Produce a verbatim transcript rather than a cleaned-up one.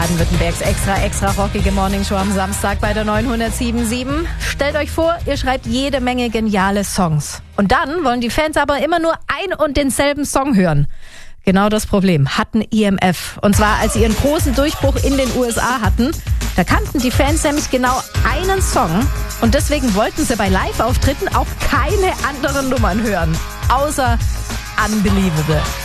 Baden-Württembergs extra, extra rockige Morningshow am Samstag bei der neunhundertsieben Komma sieben. Stellt euch vor, ihr schreibt jede Menge geniale Songs. Und dann wollen die Fans aber immer nur ein und denselben Song hören. Genau das Problem hatten I M F. Und zwar, als sie ihren großen Durchbruch in den U S A hatten. Da kannten die Fans nämlich genau einen Song. Und deswegen wollten sie bei Live-Auftritten auch keine anderen Nummern hören. Außer Unbelievable.